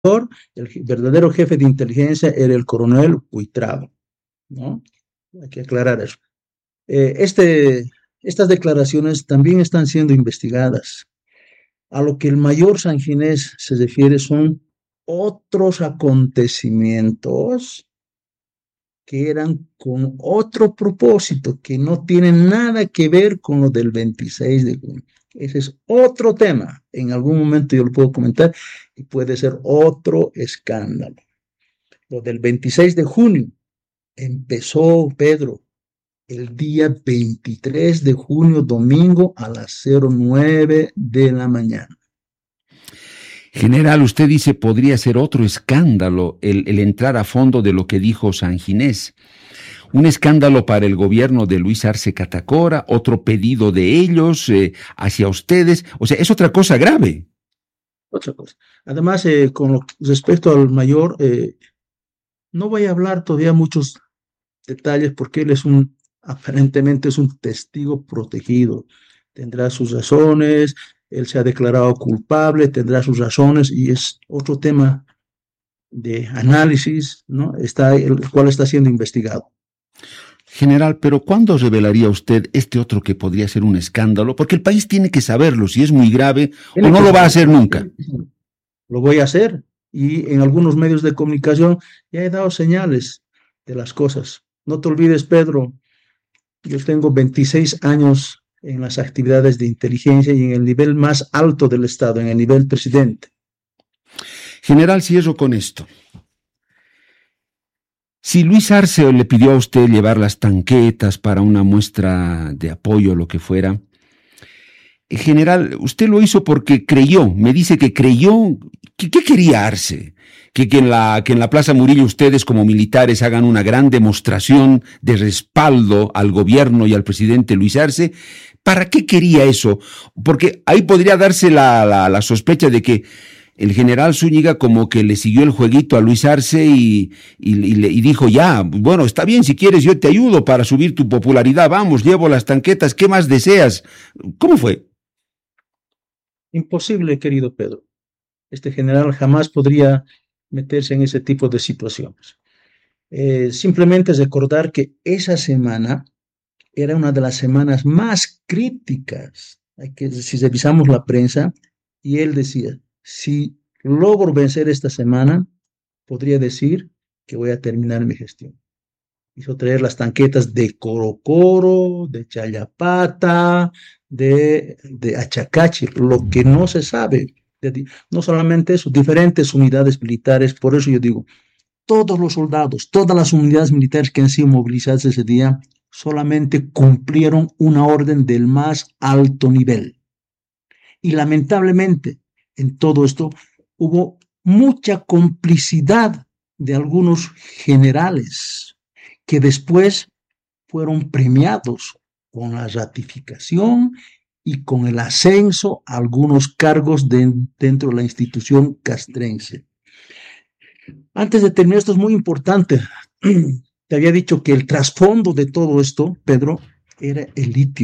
el verdadero jefe de inteligencia era el coronel Buitrago, ¿no? Hay que aclarar eso. Estas declaraciones también están siendo investigadas. A lo que el mayor Sanginés se refiere son otros acontecimientos que eran con otro propósito, que no tienen nada que ver con lo del 26 de junio. Ese es otro tema. En algún momento yo lo puedo comentar y puede ser otro escándalo. Lo del 26 de junio empezó, Pedro, el día 23 de junio, domingo, a las 09 de la mañana. General, usted dice podría ser otro escándalo el entrar a fondo de lo que dijo Sanginés. Un escándalo para el gobierno de Luis Arce Catacora, otro pedido de ellos hacia ustedes. O sea, es otra cosa grave. Otra cosa. Además, con respecto al mayor, no voy a hablar todavía muchos detalles porque él aparentemente es un testigo protegido. Tendrá sus razones, él se ha declarado culpable, tendrá sus razones y es otro tema de análisis, ¿no? El cual está siendo investigado. General, pero ¿cuándo revelaría usted este otro que podría ser un escándalo? Porque el país tiene que saberlo, si es muy grave o no lo va a hacer nunca. Lo voy a hacer y en algunos medios de comunicación ya he dado señales de las cosas. No te olvides, Pedro, yo tengo 26 años en las actividades de inteligencia y en el nivel más alto del Estado, en el nivel presidente. General, cierro con esto. Si Luis Arce le pidió a usted llevar las tanquetas para una muestra de apoyo o lo que fuera, general, usted lo hizo porque creyó, me dice que creyó, ¿qué quería Arce? Que en la Plaza Murillo ustedes como militares hagan una gran demostración de respaldo al gobierno y al presidente Luis Arce. ¿Para qué quería eso? Porque ahí podría darse la sospecha de que el general Zúñiga como que le siguió el jueguito a Luis Arce y dijo, ya, bueno, está bien, si quieres yo te ayudo para subir tu popularidad, vamos, llevo las tanquetas, ¿qué más deseas? ¿Cómo fue? Imposible, querido Pedro. Este general jamás podría meterse en ese tipo de situaciones. Simplemente recordar que esa semana era una de las semanas más críticas. Si revisamos la prensa, y él decía, si logro vencer esta semana, podría decir que voy a terminar mi gestión. Hizo traer las tanquetas de Corocoro, de Chayapata, de Achacachi, lo que no se sabe. No solamente eso, diferentes unidades militares. Por eso yo digo, todos los soldados, todas las unidades militares que han sido movilizadas ese día, solamente cumplieron una orden del más alto nivel. Y lamentablemente, en todo esto, hubo mucha complicidad de algunos generales que después fueron premiados con la ratificación y con el ascenso a algunos cargos dentro de la institución castrense. Antes de terminar, esto es muy importante. Te había dicho que el trasfondo de todo esto, Pedro, era el litio.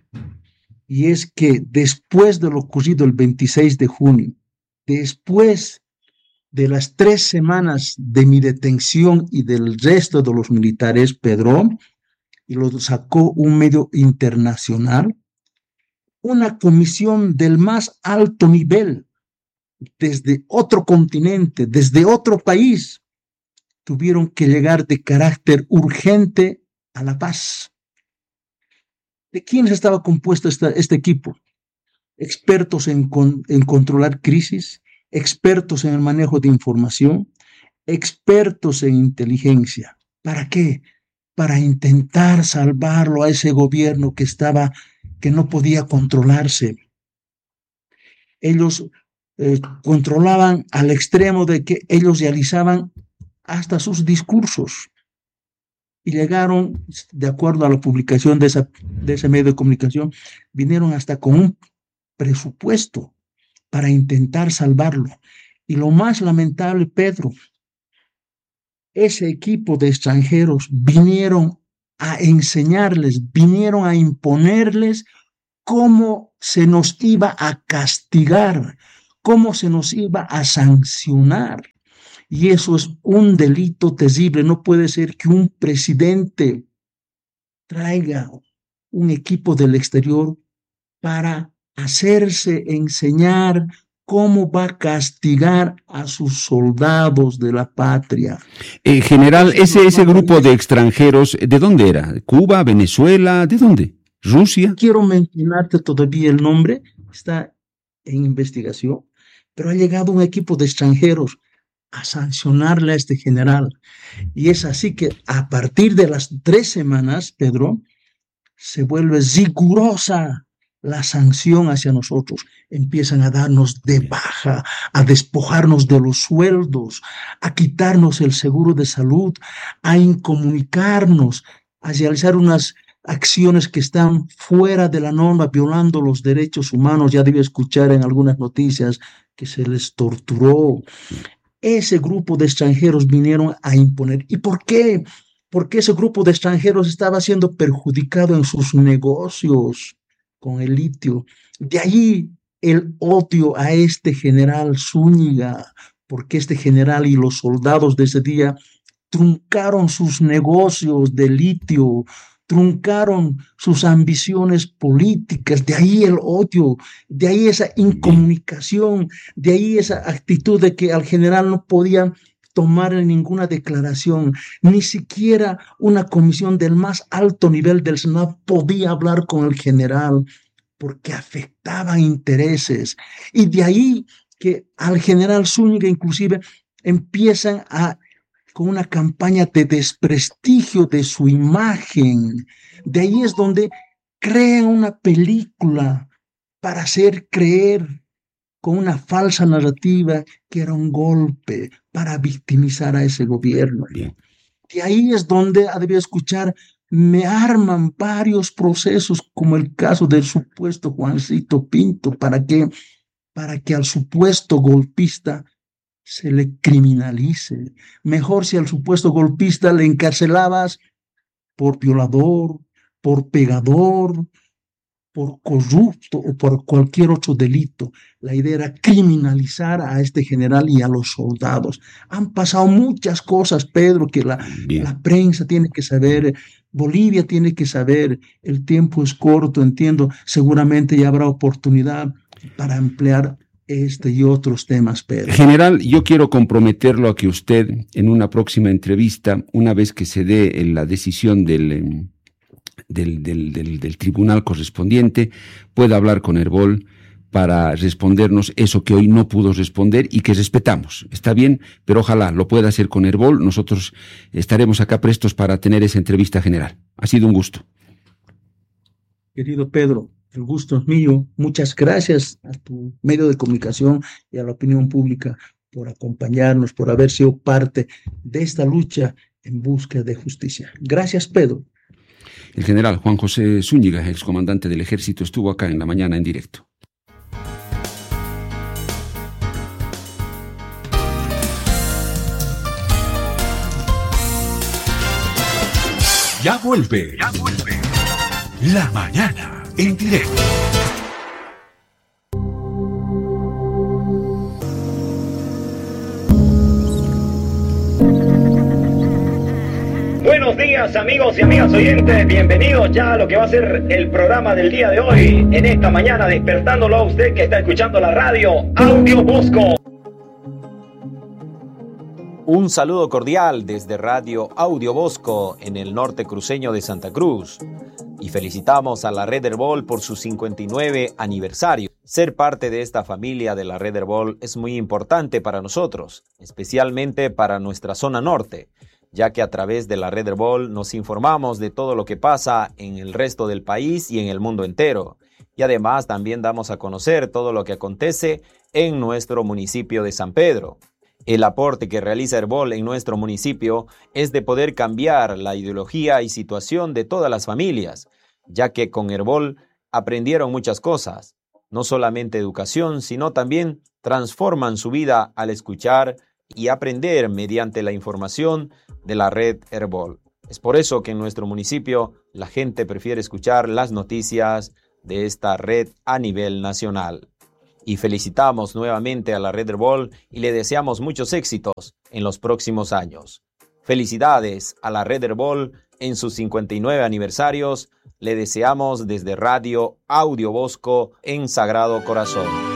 Y es que después de lo ocurrido el 26 de junio, después de las 3 semanas de mi detención y del resto de los militares, Pedro, y lo sacó un medio internacional, una comisión del más alto nivel, desde otro continente, desde otro país, tuvieron que llegar de carácter urgente a La Paz. ¿De quiénes estaba compuesto este equipo? Expertos en controlar crisis, expertos en el manejo de información, expertos en inteligencia. ¿Para qué? Para intentar salvarlo a ese gobierno que no podía controlarse. Ellos controlaban al extremo de que ellos realizaban hasta sus discursos y llegaron, de acuerdo a la publicación de ese medio de comunicación, vinieron hasta con un presupuesto para intentar salvarlo. Y lo más lamentable, Pedro, ese equipo de extranjeros vinieron a enseñarles, vinieron a imponerles cómo se nos iba a castigar, cómo se nos iba a sancionar. Y eso es un delito terrible. No puede ser que un presidente traiga un equipo del exterior para hacerse enseñar cómo va a castigar a sus soldados de la patria. General, ese grupo de extranjeros, ¿de dónde era? ¿Cuba, Venezuela? ¿De dónde? ¿Rusia? Quiero mencionarte todavía el nombre, está en investigación, pero ha llegado un equipo de extranjeros a sancionarle a este general. Y es así que a partir de las 3 semanas, Pedro, se vuelve rigurosa la sanción hacia nosotros. Empiezan a darnos de baja, a despojarnos de los sueldos, a quitarnos el seguro de salud, a incomunicarnos, a realizar unas acciones que están fuera de la norma, violando los derechos humanos. Ya debe escuchar en algunas noticias que se les torturó. Ese grupo de extranjeros vinieron a imponer. ¿Y por qué? Porque ese grupo de extranjeros estaba siendo perjudicado en sus negocios con el litio. De ahí el odio a este general Zúñiga, porque este general y los soldados de ese día truncaron sus negocios de litio, truncaron sus ambiciones políticas, de ahí el odio, de ahí esa incomunicación, de ahí esa actitud de que al general no podía tomar ninguna declaración, ni siquiera una comisión del más alto nivel del Senado podía hablar con el general porque afectaban intereses. Y de ahí que al general Zúñiga inclusive empiezan a con una campaña de desprestigio de su imagen. De ahí es donde crean una película para hacer creer con una falsa narrativa que era un golpe para victimizar a ese gobierno. Bien. De ahí es donde ha debido escuchar, me arman varios procesos, como el caso del supuesto Juancito Pinto, para que al supuesto golpista se le criminalice. Mejor si al supuesto golpista le encarcelabas por violador, por pegador, por corrupto o por cualquier otro delito. La idea era criminalizar a este general y a los soldados. Han pasado muchas cosas, Pedro, que la prensa tiene que saber, Bolivia tiene que saber, el tiempo es corto, entiendo, seguramente ya habrá oportunidad para ampliar este y otros temas, Pedro. General, yo quiero comprometerlo a que usted en una próxima entrevista, una vez que se dé la decisión del tribunal correspondiente, pueda hablar con Herbol para respondernos eso que hoy no pudo responder y que respetamos. Está bien, pero ojalá lo pueda hacer con Herbol. Nosotros estaremos acá prestos para tener esa entrevista, general. Ha sido un gusto. Querido Pedro, el gusto es mío. Muchas gracias a tu medio de comunicación y a la opinión pública por acompañarnos, por haber sido parte de esta lucha en busca de justicia. Gracias, Pedro. El general Juan José Zúñiga, excomandante del Ejército, estuvo acá en la mañana en directo. Ya vuelve. La mañana en directo. Buenos días, amigos y amigas oyentes, bienvenidos ya a lo que va a ser el programa del día de hoy, en esta mañana, despertándolo a usted que está escuchando la radio Audio Bosco. Un saludo cordial desde Radio Audio Bosco en el norte cruceño de Santa Cruz. Y felicitamos a la Red Herbol por su 59 aniversario. Ser parte de esta familia de la Red Herbol es muy importante para nosotros, especialmente para nuestra zona norte, ya que a través de la Red Herbol nos informamos de todo lo que pasa en el resto del país y en el mundo entero. Y además también damos a conocer todo lo que acontece en nuestro municipio de San Pedro. El aporte que realiza Herbol en nuestro municipio es de poder cambiar la ideología y situación de todas las familias, ya que con Herbol aprendieron muchas cosas, no solamente educación, sino también transforman su vida al escuchar y aprender mediante la información de la red Herbol. Es por eso que en nuestro municipio la gente prefiere escuchar las noticias de esta red a nivel nacional. Y felicitamos nuevamente a la Red Herbol y le deseamos muchos éxitos en los próximos años. Felicidades a la Red Herbol en sus 59 aniversarios. Le deseamos desde Radio Audio Bosco en Sagrado Corazón.